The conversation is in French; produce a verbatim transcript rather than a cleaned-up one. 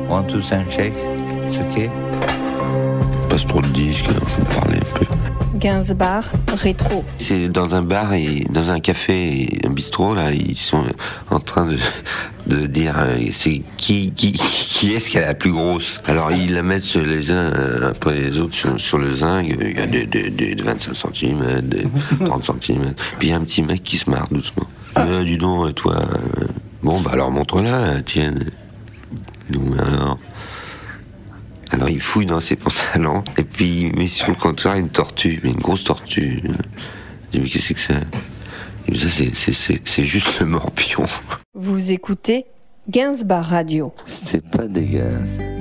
One, two, sound check. It's okay. Passe trop de disques, alors faut parler un peu. Gainsbar rétro. C'est dans un bar et dans un café, et un bistrot là, ils sont en train de, de dire euh, c'est qui qui qui est-ce qui a la plus grosse. Alors ils la mettent sur les uns euh, après les autres sur, sur le zinc. Il y a des, des, des, des vingt-cinq centimes, des trente centimes. Puis il y a un petit mec qui se marre doucement. Ah. Euh, dis donc toi. Euh, bon bah alors montre-la, tienne. Donc alors. Alors il fouille dans ses pantalons et puis il met sur le comptoir une tortue, une grosse tortue. Je dis mais qu'est-ce que c'est que ça? Et ça c'est, c'est, c'est, c'est juste le morpion. Vous écoutez Gainsbar Radio. C'est pas dégueulasse.